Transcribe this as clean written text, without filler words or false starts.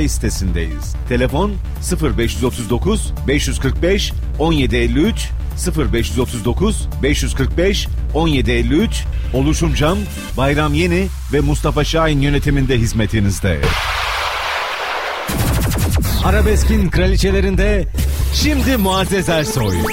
Cafe sitesindeyiz. Telefon 0539 545 1753 0539 545 1753. Oluşum Cam, Bayram Yeni ve Mustafa Şahin yönetiminde hizmetinizde. Arabeskin kraliçelerinde şimdi Muazzez Ersoy.